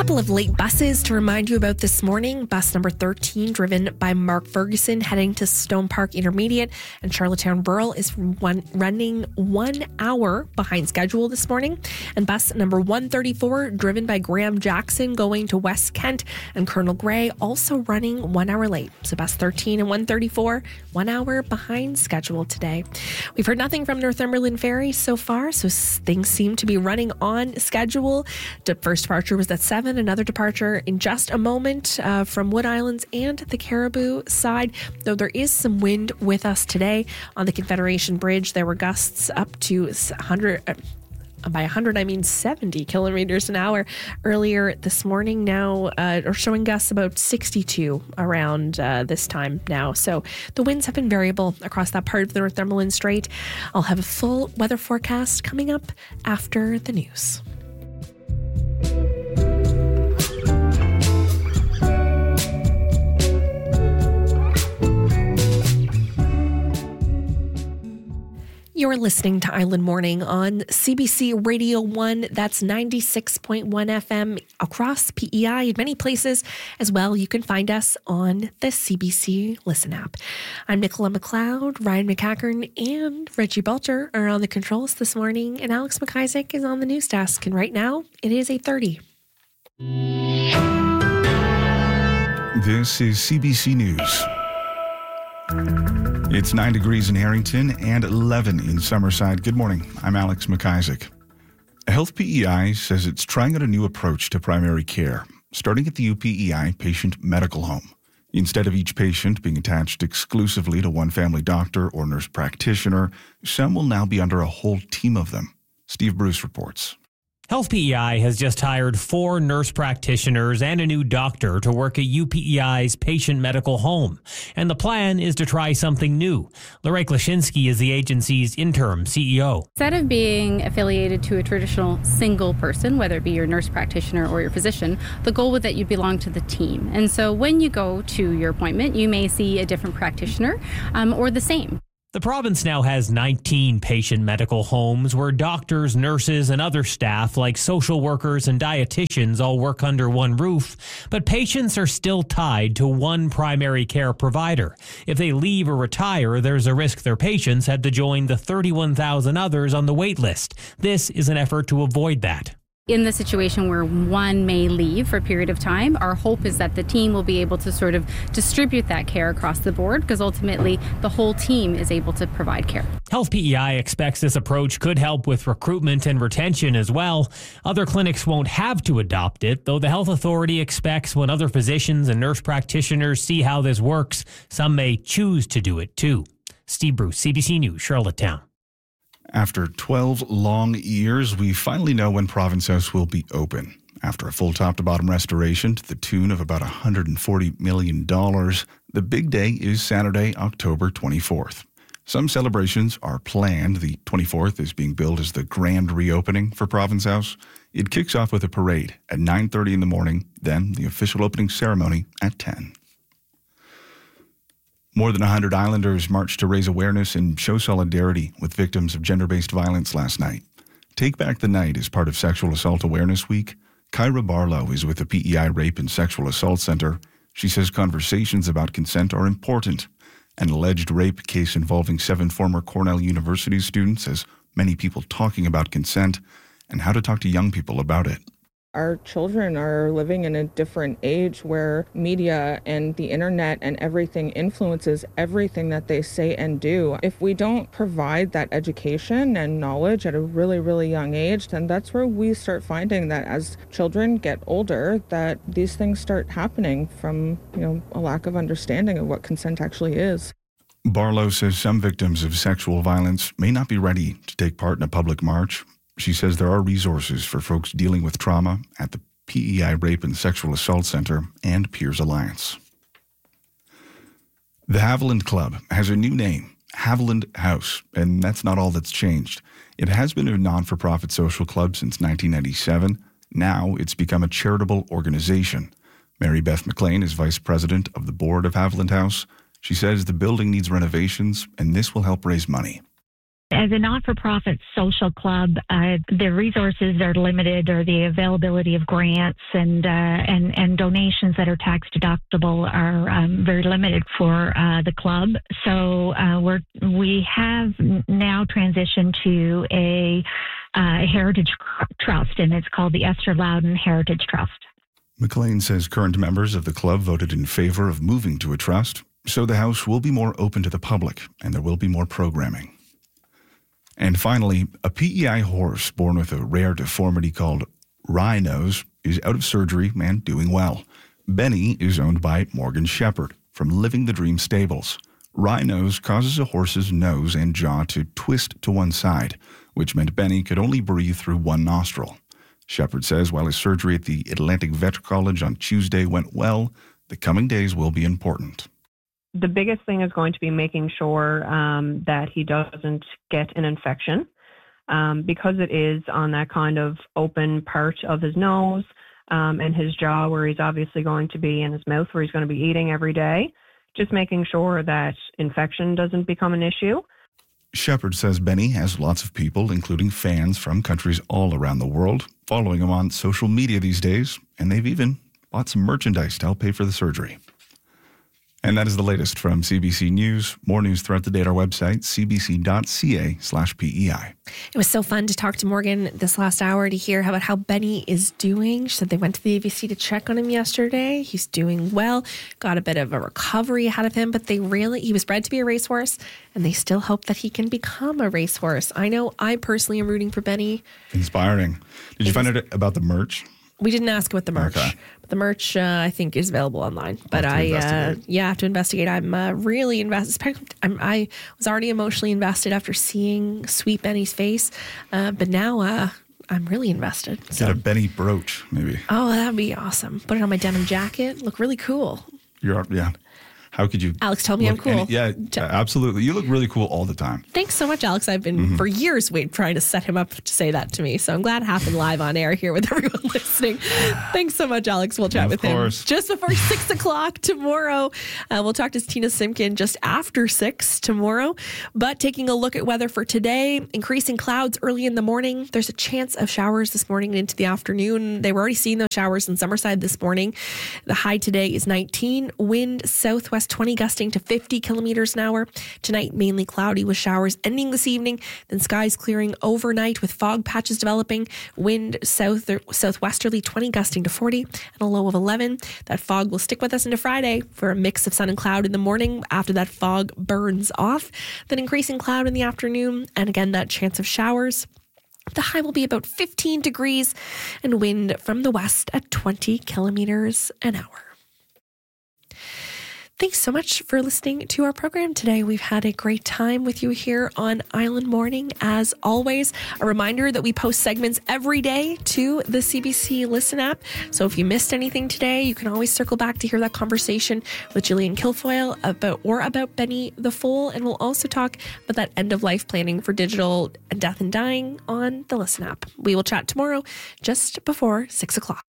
Couple of late buses to remind you about this morning. Bus number 13, driven by Mark Ferguson, heading to Stone Park Intermediate, and Charlottetown Rural is running 1 hour behind schedule this morning. And bus number 134, driven by Graham Jackson, going to West Kent and Colonel Gray, also running 1 hour late. So bus 13 and 134, 1 hour behind schedule today. We've heard nothing from Northumberland Ferry so far, so things seem to be running on schedule. The first departure was at 7, another departure in just a moment from Wood Islands and the Caribou side, though there is some wind with us today. On the Confederation Bridge, there were gusts up to 100, by 100 I mean 70 kilometers an hour earlier this morning. Now are showing gusts about 62 around this time now. So the winds have been variable across that part of the Northumberland Strait. I'll have a full weather forecast coming up after the news. You're listening to Island Morning on CBC Radio 1. That's 96.1 FM across PEI in many places as well. You can find us on the CBC Listen app. I'm Nicola McLeod. Ryan McCackern and Reggie Bulger are on the controls this morning, and Alex McIsaac is on the news desk. And right now, it is 8:30. This is CBC News. It's 9 degrees in Harrington and 11 in Summerside. Good morning. I'm Alex McIsaac. Health PEI says it's trying out a new approach to primary care, starting at the UPEI Patient Medical Home. Instead of each patient being attached exclusively to one family doctor or nurse practitioner, some will now be under a whole team of them. Steve Bruce reports. Health PEI has just hired 4 nurse practitioners and a new doctor to work at UPEI's Patient Medical Home. And the plan is to try something new. Lorraine Klashinsky is the agency's interim CEO. Instead of being affiliated to a traditional single person, whether it be your nurse practitioner or your physician, the goal was that you belong to the team. And so when you go to your appointment, you may see a different practitioner or the same. The province now has 19 patient medical homes where doctors, nurses, and other staff like social workers and dietitians all work under one roof, but patients are still tied to one primary care provider. If they leave or retire, there's a risk their patients have to join the 31,000 others on the wait list. This is an effort to avoid that. In the situation where one may leave for a period of time, our hope is that the team will be able to sort of distribute that care across the board, because ultimately the whole team is able to provide care. Health PEI expects this approach could help with recruitment and retention as well. Other clinics won't have to adopt it, though the health authority expects when other physicians and nurse practitioners see how this works, some may choose to do it too. Steve Bruce, CBC News, Charlottetown. After 12 long years, we finally know when Province House will be open. After a full top-to-bottom restoration to the tune of about $140 million, the big day is Saturday, October 24th. Some celebrations are planned. The 24th is being billed as the grand reopening for Province House. It kicks off with a parade at 9:30 in the morning, then the official opening ceremony at 10. More than 100 Islanders marched to raise awareness and show solidarity with victims of gender-based violence last night. Take Back the Night is part of Sexual Assault Awareness Week. Kyra Barlow is with the PEI Rape and Sexual Assault Center. She says conversations about consent are important. An alleged rape case involving 7 former Cornell University students has many people talking about consent and how to talk to young people about it. Our children are living in a different age where media and the internet and everything influences everything that they say and do. If we don't provide that education and knowledge at a really, really young age, then that's where we start finding that as children get older, that these things start happening from, a lack of understanding of what consent actually is. Barlow says some victims of sexual violence may not be ready to take part in a public march. She says there are resources for folks dealing with trauma at the PEI Rape and Sexual Assault Center and Peers Alliance. The Haviland Club has a new name, Haviland House, and that's not all that's changed. It has been a non-for-profit social club since 1997. Now it's become a charitable organization. Mary Beth McLean is vice president of the board of Haviland House. She says the building needs renovations, and this will help raise money. As a not-for-profit social club, the resources are limited, or the availability of grants and donations that are tax deductible are very limited for the club. So we have now transitioned to a heritage trust, and it's called the Esther Loudon Heritage Trust. McLean says current members of the club voted in favor of moving to a trust, so the house will be more open to the public and there will be more programming. And finally, a PEI horse born with a rare deformity called wry nose is out of surgery and doing well. Benny is owned by Morgan Shepherd from Living the Dream Stables. Wry nose causes a horse's nose and jaw to twist to one side, which meant Benny could only breathe through one nostril. Shepherd says while his surgery at the Atlantic Vet College on Tuesday went well, the coming days will be important. The biggest thing is going to be making sure that he doesn't get an infection because it is on that kind of open part of his nose and his jaw where he's obviously going to be, in his mouth where he's going to be eating every day. Just making sure that infection doesn't become an issue. Shepherd says Benny has lots of people, including fans from countries all around the world, following him on social media these days, and they've even bought some merchandise to help pay for the surgery. And that is the latest from CBC News. More news throughout the day at our website, cbc.ca/PEI. It was so fun to talk to Morgan this last hour to hear about how Benny is doing. She said they went to the AVC to check on him yesterday. He's doing well, got a bit of a recovery ahead of him, but he was bred to be a racehorse, and they still hope that he can become a racehorse. I know I personally am rooting for Benny. Inspiring. Did you find out about the merch? We didn't ask about the merch. Okay. But the merch, I think, is available online. But I have to investigate. I'm really invested. I was already emotionally invested after seeing Sweet Benny's face. But now I'm really invested. So. Get a Benny brooch, maybe. Oh, that'd be awesome. Put it on my denim jacket. Look really cool. Yeah. How could you? Alex, tell me I'm cool. Absolutely. You look really cool all the time. Thanks so much, Alex. I've been for years trying to set him up to say that to me. So I'm glad it happened live on air here with everyone listening. Thanks so much, Alex. We'll chat with him just before 6 o'clock tomorrow. We'll talk to Tina Simkin just after 6 tomorrow. But taking a look at weather for today, increasing clouds early in the morning. There's a chance of showers this morning and into the afternoon. They were already seeing those showers in Summerside this morning. The high today is 19. Wind southwest 20 gusting to 50 kilometers an hour. Tonight, mainly cloudy with showers ending this evening. Then skies clearing overnight with fog patches developing. Wind southwesterly 20 gusting to 40 and a low of 11. That fog will stick with us into Friday for a mix of sun and cloud in the morning. After that fog burns off, then increasing cloud in the afternoon. And again, that chance of showers. The high will be about 15 degrees and wind from the west at 20 kilometers an hour. Thanks so much for listening to our program today. We've had a great time with you here on Island Morning. As always, a reminder that we post segments every day to the CBC Listen app. So if you missed anything today, you can always circle back to hear that conversation with Gillian Kilfoyle about Benny the Foal. And we'll also talk about that end-of-life planning for digital death and dying on the Listen app. We will chat tomorrow just before 6 o'clock.